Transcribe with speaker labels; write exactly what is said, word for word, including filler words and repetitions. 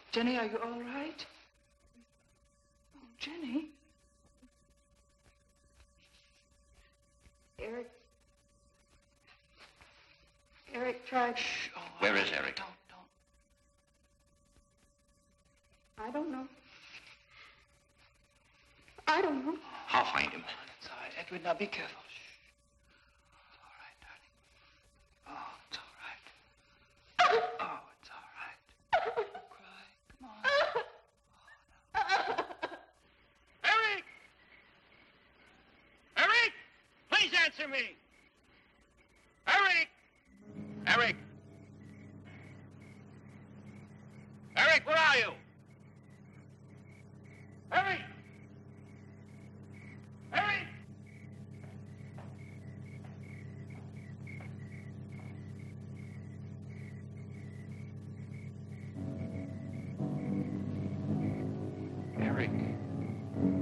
Speaker 1: Jenny, are you all right? Oh, Jenny. Eric. Eric tried...
Speaker 2: Shh. Oh, Where is Eric?
Speaker 1: Don't, don't. I don't know. I don't know.
Speaker 2: I'll find him.
Speaker 1: It's all right, Edward. Now be careful. Shh. It's all right, darling. Oh, it's all right. Oh, it's all right. Don't cry. Come on. Oh, no.
Speaker 3: Eric! Eric! Please answer me! Eric! Eric! Eric, where are you? Eric! Eric!
Speaker 2: Eric.